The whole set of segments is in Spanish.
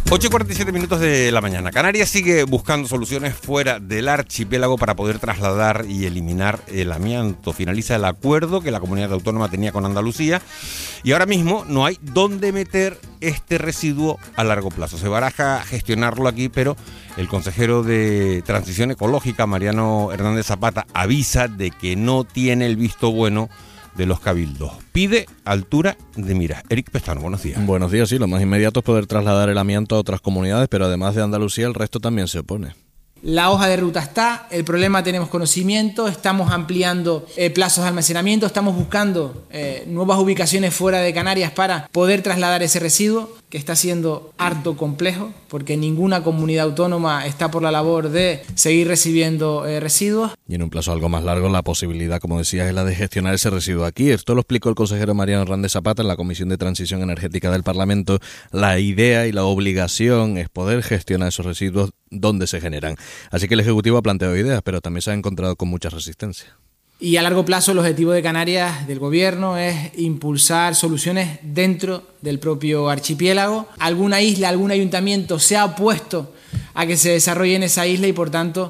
8:47 de la mañana. Canarias sigue buscando soluciones fuera del archipiélago para poder trasladar y eliminar el amianto. Finaliza el acuerdo que la comunidad autónoma tenía con Andalucía y ahora mismo no hay dónde meter este residuo a largo plazo. Se baraja gestionarlo aquí, pero el consejero de Transición Ecológica, Mariano Hernández Zapata, avisa de que no tiene el visto bueno de los cabildos. Pide altura de miras. Eric Pestano, buenos días. Buenos días, sí, lo más inmediato es poder trasladar el amianto a otras comunidades, pero además de Andalucía, el resto también se opone. La hoja de ruta está, el problema tenemos conocimiento, estamos ampliando plazos de almacenamiento, estamos buscando nuevas ubicaciones fuera de Canarias para poder trasladar ese residuo, que está siendo harto complejo, porque ninguna comunidad autónoma está por la labor de seguir recibiendo residuos. Y en un plazo algo más largo, la posibilidad, como decías, es la de gestionar ese residuo aquí. Esto lo explicó el consejero Mariano Hernández Zapata en la Comisión de Transición Energética del Parlamento. La idea y la obligación es poder gestionar esos residuos donde se generan. Así que el Ejecutivo ha planteado ideas, pero también se ha encontrado con mucha resistencia. Y a largo plazo el objetivo de Canarias, del gobierno, es impulsar soluciones dentro del propio archipiélago. Alguna isla, algún ayuntamiento se ha opuesto a que se desarrolle en esa isla y por tanto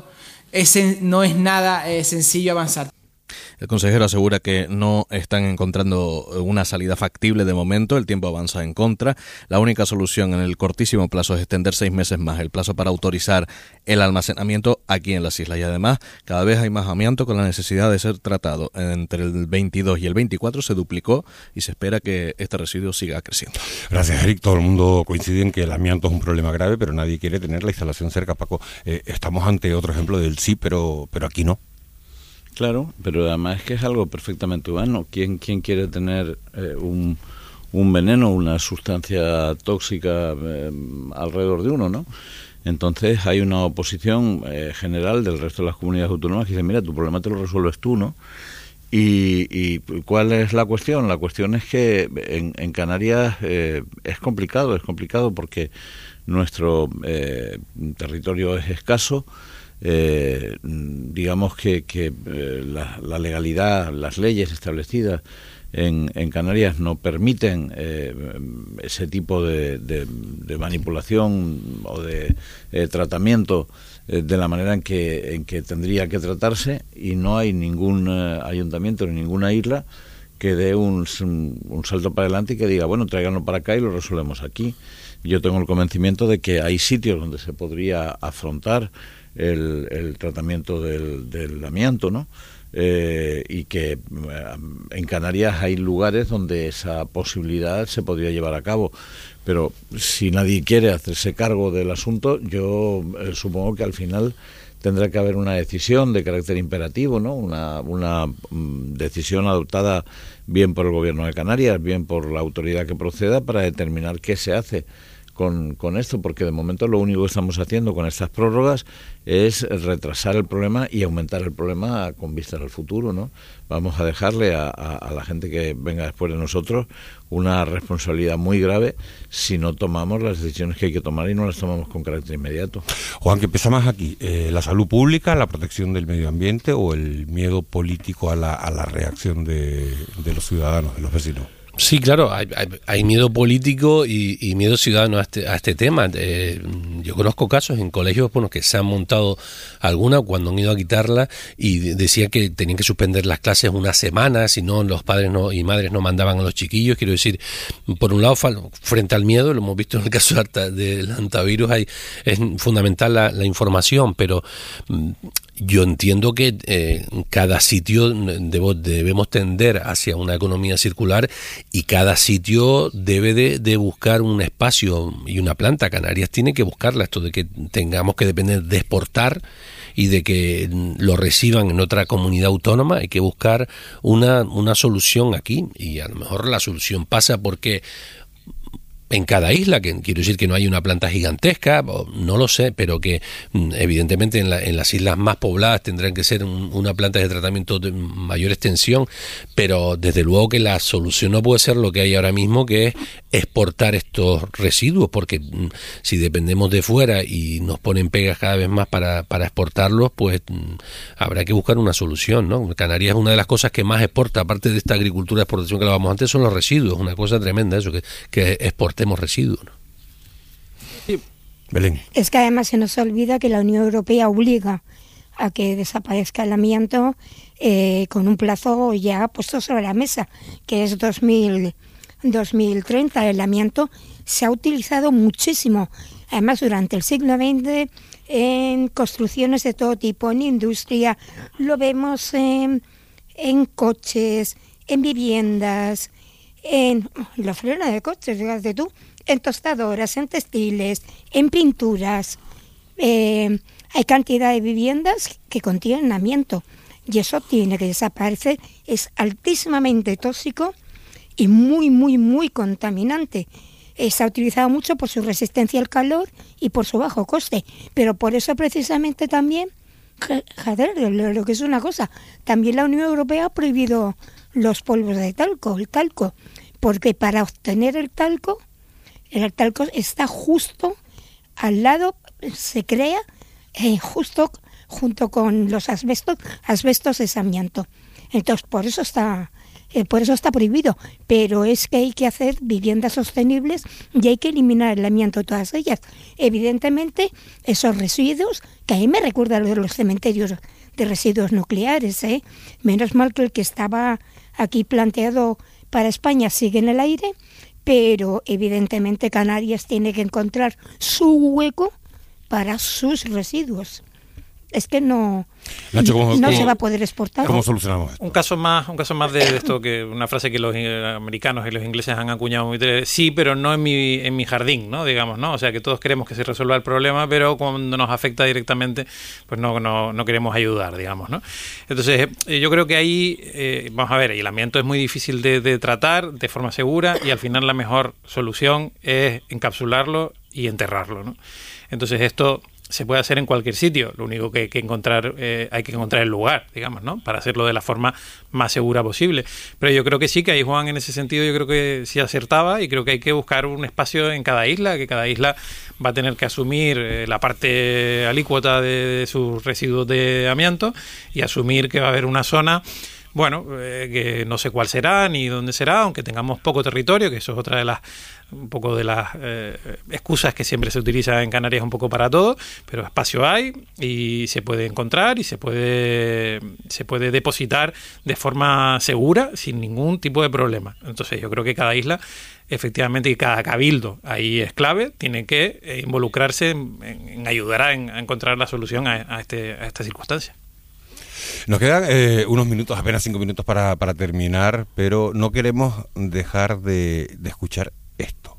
no es nada sencillo avanzar. El consejero asegura que no están encontrando una salida factible de momento, el tiempo avanza en contra. La única solución en el cortísimo plazo es extender 6 meses más el plazo para autorizar el almacenamiento aquí en las islas. Y además, cada vez hay más amianto con la necesidad de ser tratado. Entre el 22 y el 24 se duplicó y se espera que este residuo siga creciendo. Gracias, Eric. Todo el mundo coincide en que el amianto es un problema grave, pero nadie quiere tener la instalación cerca, Paco. Estamos ante otro ejemplo del sí, pero aquí no. Claro, pero además es que es algo perfectamente humano. ¿Quién quiere tener un veneno, una sustancia tóxica alrededor de uno, no? Entonces hay una oposición general del resto de las comunidades autónomas que dice, mira, tu problema te lo resuelves tú, ¿no? ¿Y cuál es la cuestión? La cuestión es que en Canarias es complicado porque nuestro territorio es escaso. Digamos que la legalidad, las leyes establecidas en Canarias no permiten ese tipo de manipulación o de tratamiento de la manera en que tendría que tratarse, y no hay ningún ayuntamiento ni ninguna isla que dé un salto para adelante y que diga, bueno, tráiganlo para acá y lo resolvemos aquí. Yo tengo el convencimiento de que hay sitios donde se podría afrontar el tratamiento del amianto, ¿no? Y que en Canarias hay lugares donde esa posibilidad se podría llevar a cabo. Pero si nadie quiere hacerse cargo del asunto, yo supongo que al final tendrá que haber una decisión de carácter imperativo, ¿no? Una decisión adoptada bien por el Gobierno de Canarias, bien por la autoridad que proceda, para determinar qué se hace con esto, porque de momento lo único que estamos haciendo con estas prórrogas es retrasar el problema y aumentar el problema con vistas al futuro, ¿no? Vamos a dejarle a la gente que venga después de nosotros una responsabilidad muy grave si no tomamos las decisiones que hay que tomar y no las tomamos con carácter inmediato. Juan, ¿qué pesa más aquí? ¿La salud pública, la protección del medio ambiente o el miedo político a la reacción de los ciudadanos, de los vecinos? Sí, claro, hay miedo político y miedo ciudadano a este tema. Yo conozco casos en colegios que se han montado alguna cuando han ido a quitarla y decían que tenían que suspender las clases una semana, si no los padres y madres no mandaban a los chiquillos. Quiero decir, por un lado, frente al miedo, lo hemos visto en el caso del hantavirus, es fundamental la información, pero yo entiendo que cada sitio debemos tender hacia una economía circular y cada sitio debe de buscar un espacio y una planta. Canarias tiene que buscarla, esto de que tengamos que depender de exportar y de que lo reciban en otra comunidad autónoma. Hay que buscar una solución aquí, y a lo mejor la solución pasa porque en cada isla, que quiero decir que no hay una planta gigantesca, no lo sé, pero que evidentemente en las islas más pobladas tendrán que ser una planta de tratamiento de mayor extensión, pero desde luego que la solución no puede ser lo que hay ahora mismo, que es exportar estos residuos, porque si dependemos de fuera y nos ponen pegas cada vez más para exportarlos, pues habrá que buscar una solución, ¿no? Canarias es una de las cosas que más exporta, aparte de esta agricultura de exportación que hablábamos antes, son los residuos, una cosa tremenda eso, que exportemos residuos, ¿no? Belén. Es que además se nos olvida que la Unión Europea obliga a que desaparezca el amianto con un plazo ya puesto sobre la mesa, que es 2030. El amianto se ha utilizado muchísimo, además durante el siglo XX, en construcciones de todo tipo, en industria, lo vemos en coches, en viviendas, en la frena de coches, fíjate tú, en tostadoras, en textiles, en pinturas. Hay cantidad de viviendas que contienen amianto y eso tiene que desaparecer. Es altísimamente tóxico y muy, muy, muy contaminante. Se ha utilizado mucho por su resistencia al calor y por su bajo coste, pero por eso precisamente también, lo que es una cosa, también la Unión Europea ha prohibido los polvos de talco, el talco, porque para obtener el talco está justo al lado, se crea justo junto con los asbestos es amianto. Entonces por eso está prohibido, pero es que hay que hacer viviendas sostenibles y hay que eliminar el amianto de todas ellas. Evidentemente, esos residuos, que a mí me recuerda lo de los cementerios de residuos nucleares, menos mal que el que estaba aquí planteado para España sigue en el aire, pero evidentemente Canarias tiene que encontrar su hueco para sus residuos. Es que no, Nacho, no se va a poder exportar. ¿Cómo solucionamos esto? Un caso más de esto, que una frase que los americanos y los ingleses han acuñado muy sí, pero no en mi jardín, ¿no? Digamos, ¿no? O sea, que todos queremos que se resuelva el problema, pero cuando nos afecta directamente, pues no queremos ayudar, digamos, ¿no? Entonces, yo creo que ahí, vamos a ver, el amianto es muy difícil de tratar de forma segura y al final la mejor solución es encapsularlo y enterrarlo, ¿no? Entonces esto se puede hacer en cualquier sitio, lo único que hay que encontrar el lugar, digamos, ¿no? Para hacerlo de la forma más segura posible. Pero yo creo que sí, que ahí Juan en ese sentido yo creo que sí acertaba y creo que hay que buscar un espacio en cada isla, que cada isla va a tener que asumir la parte alícuota de sus residuos de amianto y asumir que va a haber una zona, bueno, que no sé cuál será ni dónde será, aunque tengamos poco territorio, que eso es otra de las excusas que siempre se utiliza en Canarias un poco para todo, pero espacio hay y se puede encontrar y se puede depositar de forma segura sin ningún tipo de problema. Entonces yo creo que cada isla, efectivamente, y cada cabildo ahí es clave, tiene que involucrarse en ayudar a encontrar la solución a esta circunstancia. Nos quedan unos minutos, apenas 5 minutos para terminar, pero no queremos dejar de escuchar esto.